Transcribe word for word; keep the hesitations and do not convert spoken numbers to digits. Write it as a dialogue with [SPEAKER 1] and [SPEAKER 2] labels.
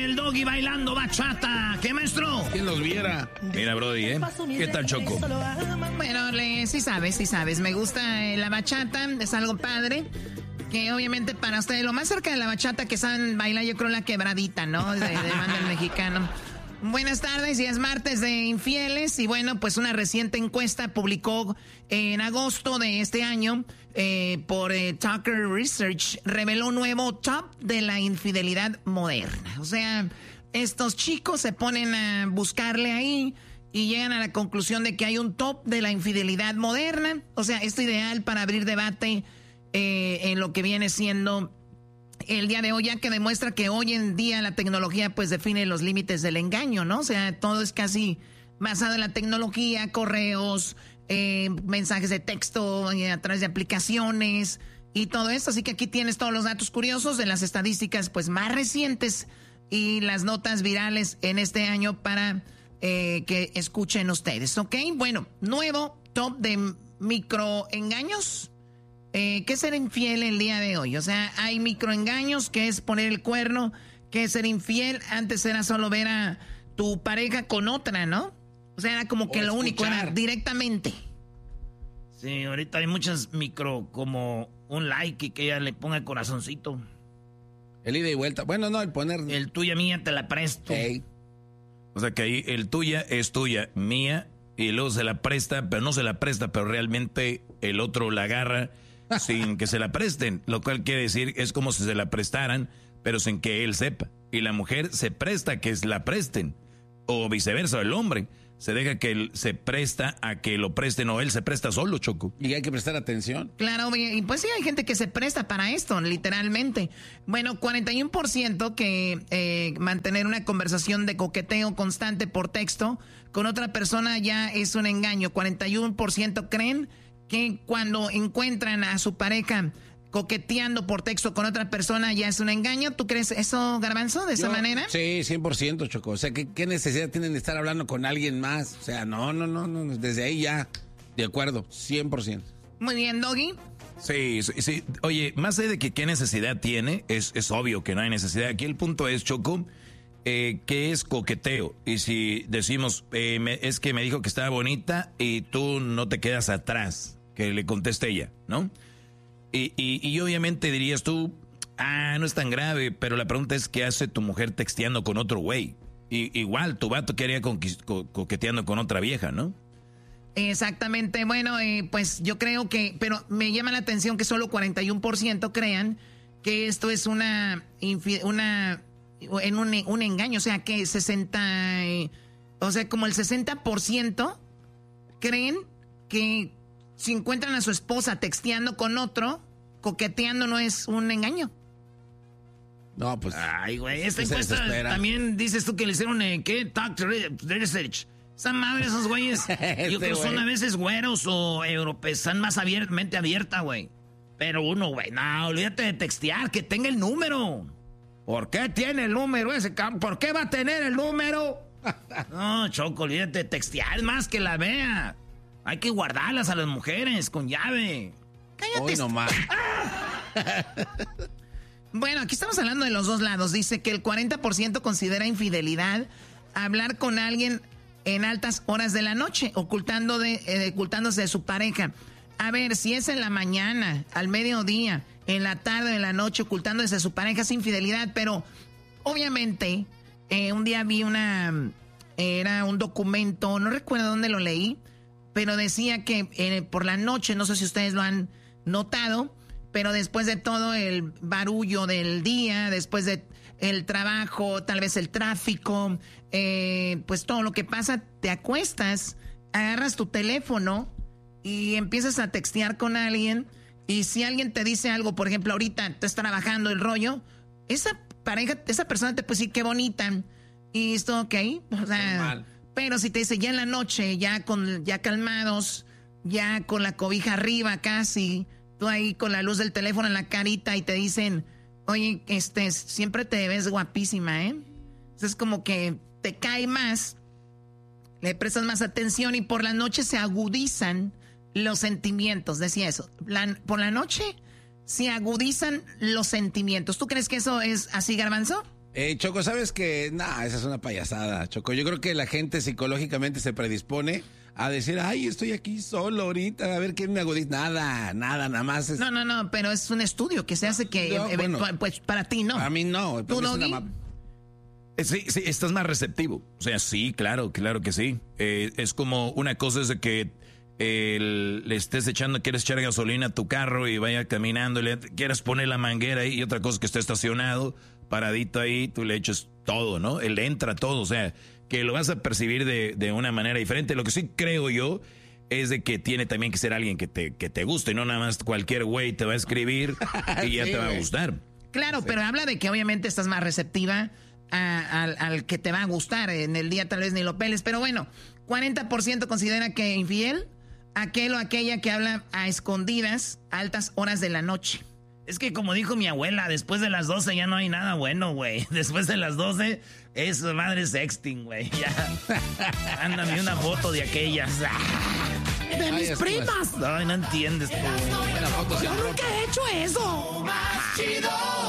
[SPEAKER 1] El Doggy bailando bachata. ¿Qué, maestro?
[SPEAKER 2] ¿Quién los viera? Mira, Brody, ¿eh? ¿Qué tal, Choco?
[SPEAKER 3] Bueno, le, sí sabes, sí sabes. Me gusta eh, la bachata, es algo padre. Que obviamente para ustedes, lo más cerca de la bachata que saben bailar, yo creo la quebradita, ¿no? De, de banda del mexicano. Buenas tardes, y es martes de infieles. Y bueno, pues una reciente encuesta publicó en agosto de este año eh, por eh, Tucker Research reveló un nuevo top de la infidelidad moderna. O sea, estos chicos se ponen a buscarle ahí y llegan a la conclusión de que hay un top de la infidelidad moderna. O sea, esto ideal para abrir debate eh, en lo que viene siendo el día de hoy, ya que demuestra que hoy en día la tecnología pues define los límites del engaño, ¿no? O sea, todo es casi basado en la tecnología, correos, eh, mensajes de texto eh, a través de aplicaciones y todo esto. Así que aquí tienes todos los datos curiosos de las estadísticas pues más recientes y las notas virales en este año para eh, que escuchen ustedes, ¿ok? Bueno, nuevo top de microengaños. Eh, ¿Qué es ser infiel el día de hoy? O sea, hay microengaños, que es poner el cuerno, que es ser infiel. Antes era solo ver a tu pareja con otra, ¿no? O sea, era como o que escuchar. Lo único era directamente.
[SPEAKER 1] Sí, ahorita hay muchas micro, como un like y que ella le ponga el corazoncito.
[SPEAKER 2] El ida y vuelta. Bueno, no, el poner...
[SPEAKER 1] El tuya mía te la presto.
[SPEAKER 2] Hey.
[SPEAKER 4] O sea que ahí el tuya es tuya, mía, y luego se la presta, pero no se la presta, pero realmente el otro la agarra sin que se la presten, lo cual quiere decir es como si se la prestaran, pero sin que él sepa. Y la mujer se presta a que la presten, o viceversa, el hombre se deja que él se presta a que lo presten, o él se presta solo, Choco.
[SPEAKER 2] Y hay que prestar atención.
[SPEAKER 3] Claro, y pues sí, hay gente que se presta para esto, literalmente. Bueno, cuarenta y uno por ciento que eh, mantener una conversación de coqueteo constante por texto con otra persona ya es un engaño. cuarenta y uno por ciento creen que cuando encuentran a su pareja coqueteando por texto con otra persona ya es un engaño. ¿Tú crees eso, Garbanzo, de esa
[SPEAKER 2] Yo,
[SPEAKER 3] manera?
[SPEAKER 2] Sí, cien por ciento, Choco. O sea, ¿qué, ¿qué necesidad tienen de estar hablando con alguien más? O sea, no, no, no, no. Desde ahí ya, de acuerdo, cien por ciento.
[SPEAKER 3] Muy bien, Doggy.
[SPEAKER 4] Sí, sí, sí. Oye, más allá de que qué necesidad tiene, es, es obvio que no hay necesidad. Aquí el punto es, Choco, eh, ¿qué es coqueteo? Y si decimos, eh, me, es que me dijo que estaba bonita y tú no te quedas atrás, que le conteste ella, ¿no? Y, y, y obviamente dirías tú, ah, no es tan grave, pero la pregunta es, ¿qué hace tu mujer texteando con otro güey? Y, igual, tu vato quería co coqueteando con otra vieja, ¿no?
[SPEAKER 3] Exactamente, bueno, eh, pues yo creo que, pero me llama la atención que solo cuarenta y uno por ciento crean que esto es una, una en un, un engaño, o sea que sesenta, eh, o sea como el sesenta por ciento creen que si encuentran a su esposa texteando con otro, coqueteando no es un engaño.
[SPEAKER 2] No, pues...
[SPEAKER 1] Ay, güey, esta encuesta también dices tú que le hicieron, eh, ¿qué? Talk Research. Esa madre, esos güeyes, este yo creo que son a veces güeros o europeos, están más abier mente abierta, güey. Pero uno, güey, no, olvídate de textear, que tenga el número. ¿Por qué tiene el número ese cabrón? ¿Por qué va a tener el número? No, Choco, olvídate de textear, más que la vea. Hay que guardarlas a las mujeres con llave.
[SPEAKER 3] Cállate.
[SPEAKER 2] Hoy nomás.
[SPEAKER 3] Bueno, aquí estamos hablando de los dos lados. Dice que el cuarenta por ciento considera infidelidad hablar con alguien en altas horas de la noche, ocultando de, eh, ocultándose de su pareja. A ver, si es en la mañana, al mediodía, en la tarde, en la noche, ocultándose de su pareja, es infidelidad. Pero, obviamente, eh, un día vi una... Era un documento, no recuerdo dónde lo leí, pero decía que eh, por la noche, no sé si ustedes lo han notado, pero después de todo el barullo del día, después de el trabajo, tal vez el tráfico, eh, pues todo lo que pasa, te acuestas, agarras tu teléfono y empiezas a textear con alguien, y si alguien te dice algo, por ejemplo, ahorita te está trabajando el rollo, esa pareja, esa persona te puede decir qué bonita, y esto, ok, o sea... Pero si te dice ya en la noche, ya con ya calmados, ya con la cobija arriba casi, tú ahí con la luz del teléfono en la carita y te dicen, oye, este, siempre te ves guapísima, ¿eh? Entonces es como que te cae más, le prestas más atención y por la noche se agudizan los sentimientos, decía eso. La, por la noche se agudizan los sentimientos. ¿Tú crees que eso es así, Garbanzo?
[SPEAKER 2] Eh, Choco, ¿sabes qué? Nah, esa es una payasada, Choco. Yo creo que la gente psicológicamente se predispone a decir, ay, estoy aquí solo ahorita, a ver quién me agudiza. Nada, nada, nada más. Es...
[SPEAKER 3] No, no, no, pero es un estudio que se hace que no, eventual, bueno, pues para ti no.
[SPEAKER 2] A mí no.
[SPEAKER 3] ¿Tú, Doggy?
[SPEAKER 4] Una... Sí, sí, estás más receptivo. O sea, sí, claro, claro que sí. Eh, es como una cosa es de que eh, le estés echando, quieres echar gasolina a tu carro y vaya caminando, y le quieras poner la manguera ahí, y otra cosa que esté estacionado, paradito ahí, tú le echas todo, ¿no? Él entra todo, o sea, que lo vas a percibir de, de una manera diferente. Lo que sí creo yo es de que tiene también que ser alguien que te, que te guste, no nada más cualquier güey te va a escribir y ya sí, te va a gustar.
[SPEAKER 3] Claro, sí. Pero habla de que obviamente estás más receptiva a, al, al que te va a gustar. En el día tal vez ni lo peles, pero bueno, cuarenta por ciento considera que infiel aquel o aquella que habla a escondidas a altas horas de la noche.
[SPEAKER 1] Es que como dijo mi abuela, después de las doce ya no hay nada bueno, güey. Después de las doce es madre sexting, güey. Ya. Ándame una foto de aquellas.
[SPEAKER 3] ¡De Ay, mis primas!
[SPEAKER 1] Ay, no entiendes tú.
[SPEAKER 3] Yo nunca he hecho eso. Más chido.